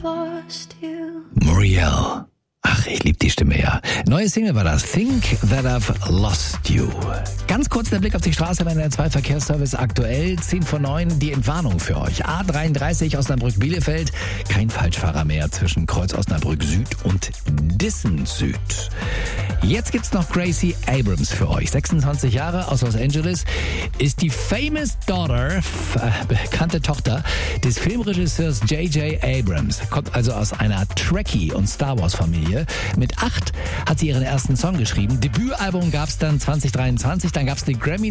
Muriel. Ach, ich liebe die Stimme, ja. Neue Single war das. Think That I've Lost You. Ganz kurz der Blick auf die Straße bei der 2 Verkehrsservice aktuell. 10:09, die Entwarnung für euch. A33 Osnabrück-Bielefeld. Kein Falschfahrer mehr zwischen Kreuz Osnabrück Süd und Dissen Süd. Jetzt gibt's noch Gracie Abrams für euch. 26 Jahre aus Los Angeles. Ist die famous daughter, bekannte Tochter des Filmregisseurs J.J. Abrams. Kommt also aus einer Trekkie- und Star Wars-Familie. Mit 8 hat sie ihren ersten Song geschrieben. Debütalbum gab's dann 2023. Dann gab's die Grammy